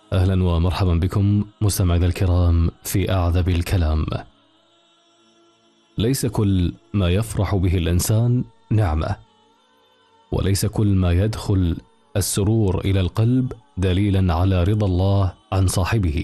أهلا ومرحبا بكم مستمعينا الكرام في أعذب الكلام. ليس كل ما يفرح به الإنسان نعمة، وليس كل ما يدخل السرور إلى القلب دليلا على رضا الله عن صاحبه.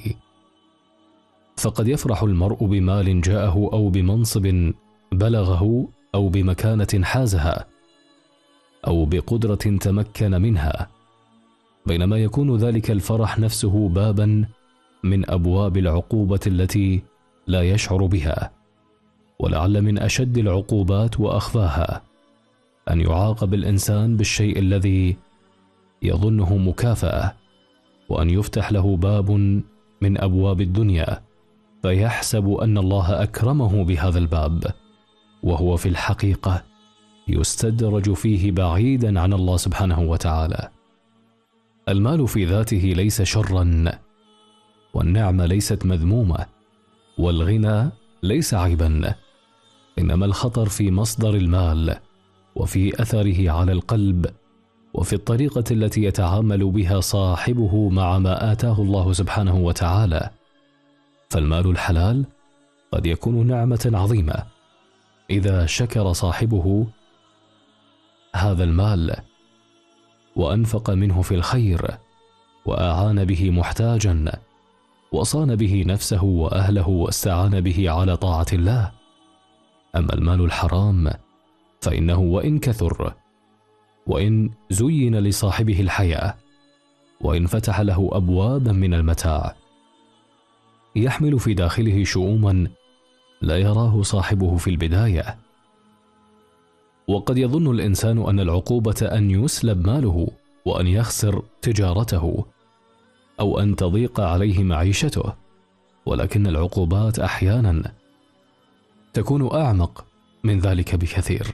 فقد يفرح المرء بمال جاءه أو بمنصب بلغه أو بمكانة حازها أو بقدرة تمكن منها، بينما يكون ذلك الفرح نفسه بابا من أبواب العقوبة التي لا يشعر بها. ولعل من أشد العقوبات وأخفاها أن يعاقب الإنسان بالشيء الذي يظنه مكافأة، وأن يفتح له باب من أبواب الدنيا فيحسب أن الله أكرمه بهذا الباب، وهو في الحقيقة يستدرج فيه بعيدا عن الله سبحانه وتعالى. المال في ذاته ليس شرا، والنعمة ليست مذمومة، والغنى ليس عيبا، إنما الخطر في مصدر المال وفي أثره على القلب وفي الطريقة التي يتعامل بها صاحبه مع ما آتاه الله سبحانه وتعالى. فالمال الحلال قد يكون نعمة عظيمة إذا شكر صاحبه هذا المال وأنفق منه في الخير وأعان به محتاجا وصان به نفسه وأهله واستعان به على طاعة الله. أما المال الحرام فإنه وإن كثر، وإن زين لصاحبه الحياة، وإن فتح له أبوابا من المتاع، يحمل في داخله شؤوما لا يراه صاحبه في البداية. وقد يظن الإنسان أن العقوبة أن يسلب ماله وأن يخسر تجارته أو أن تضيق عليه معيشته، ولكن العقوبات أحيانا تكون أعمق من ذلك بكثير.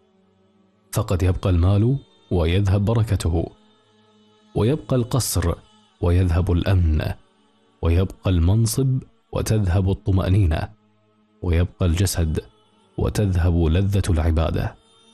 فقد يبقى المال ويذهب بركته، ويبقى القصر ويذهب الأمن، ويبقى المنصب وتذهب الطمأنينة، ويبقى الجسد وتذهب لذة العبادة،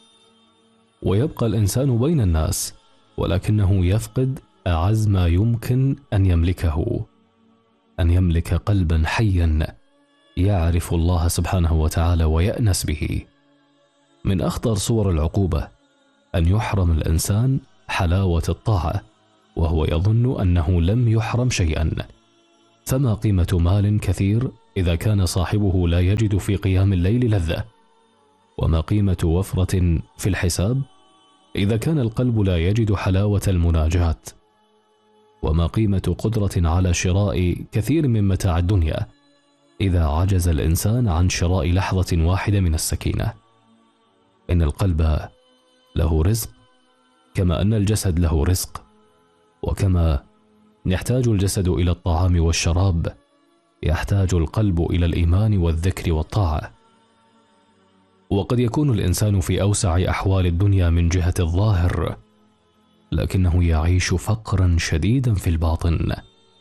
ويبقى الإنسان بين الناس ولكنه يفقد أعز ما يمكن أن يملكه، أن يملك قلبا حيا يعرف الله سبحانه وتعالى ويأنس به. من أخطر صور العقوبة أن يحرم الإنسان حلاوة الطاعة وهو يظن أنه لم يحرم شيئا. فما قيمة مال كثير إذا كان صاحبه لا يجد في قيام الليل لذة؟ وما قيمة وفرة في الحساب إذا كان القلب لا يجد حلاوة المناجاة؟ وما قيمة قدرة على شراء كثير من متاع الدنيا إذا عجز الإنسان عن شراء لحظة واحدة من السكينة؟ إن القلب له رزق كما أن الجسد له رزق، وكما يحتاج الجسد إلى الطعام والشراب يحتاج القلب إلى الإيمان والذكر والطاعة. وقد يكون الإنسان في أوسع أحوال الدنيا من جهة الظاهر، لكنه يعيش فقرا شديدا في الباطن.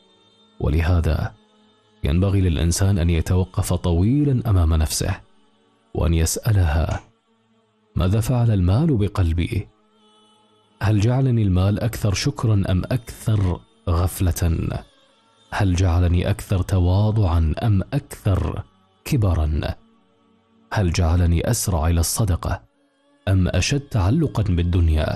ولهذا ينبغي للإنسان أن يتوقف طويلا أمام نفسه وأن يسألها: ماذا فعل المال بقلبي؟ هل جعلني المال أكثر شكرا أم أكثر غفلة؟ هل جعلني أكثر تواضعا أم أكثر كبرا؟ هل جعلني أسرع إلى الصدقة أم أشد تعلقا بالدنيا؟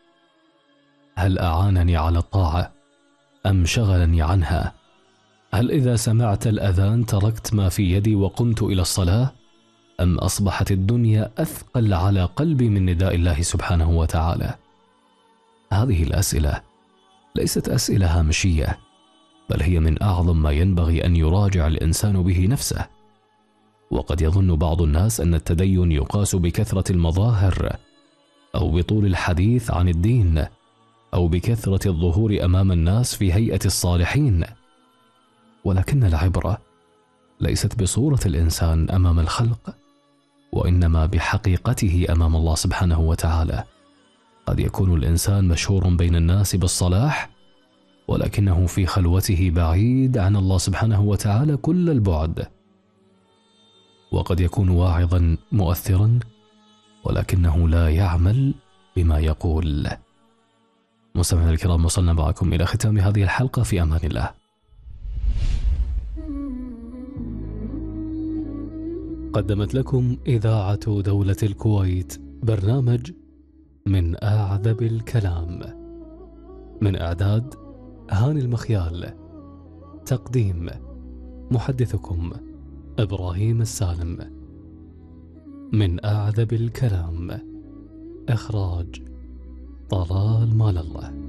هل أعانني على الطاعة أم شغلني عنها؟ هل إذا سمعت الأذان تركت ما في يدي وقمت إلى الصلاة، أم أصبحت الدنيا أثقل على قلبي من نداء الله سبحانه وتعالى؟ هذه الأسئلة ليست أسئلة هامشية، بل هي من أعظم ما ينبغي أن يراجع الإنسان به نفسه. وقد يظن بعض الناس أن التدين يقاس بكثرة المظاهر أو بطول الحديث عن الدين أو بكثرة الظهور أمام الناس في هيئة الصالحين، ولكن العبرة ليست بصورة الإنسان أمام الخلق، وإنما بحقيقته أمام الله سبحانه وتعالى. قد يكون الإنسان مشهور بين الناس بالصلاح، ولكنه في خلوته بعيد عن الله سبحانه وتعالى كل البعد. وقد يكون واعظا مؤثرا، ولكنه لا يعمل بما يقول. مستمعينا الكرام، وصلنا معكم إلى ختام هذه الحلقة، في أمان الله. قدمت لكم إذاعة دولة الكويت برنامج من أعذب الكلام، من إعداد هاني المخيال، تقديم محدثكم إبراهيم السالم. من أعذب الكلام، إخراج طلال مال الله.